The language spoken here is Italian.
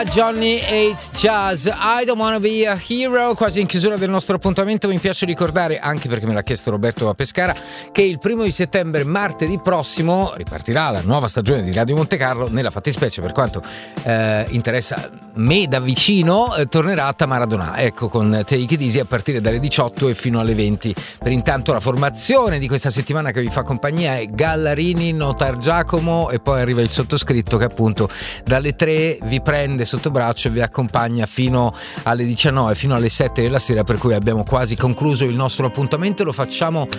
Johnny Hates Jazz, I Don't Wanna Be a Hero. Quasi in chiusura del nostro appuntamento, mi piace ricordare, anche perché me l'ha chiesto Roberto a Pescara, che il 1° di settembre, martedì prossimo, ripartirà la nuova stagione di Radio Monte Carlo. Nella fattispecie, per quanto interessa me da vicino, tornerà Tamara Donà, ecco, con Take It Easy a partire dalle 18 e fino alle 20. Per intanto la formazione di questa settimana che vi fa compagnia è Gallarini, Notar Giacomo, e poi arriva il sottoscritto che appunto dalle 3 vi prende sotto braccio e vi accompagna fino alle 19, fino alle 7 della sera, per cui abbiamo quasi concluso il nostro appuntamento. Lo facciamo